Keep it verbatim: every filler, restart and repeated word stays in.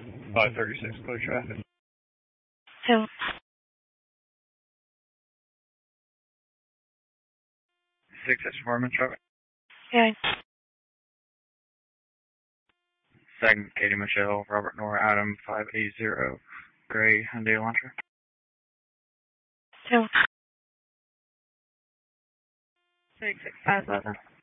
five thirty-six, clear traffic. Two. Six H Foreman traffic. Yeah. Second, Katie Michelle, Robert Nora Adam, five eighty, Gray Hyundai Elantra. Two. Six six five seven.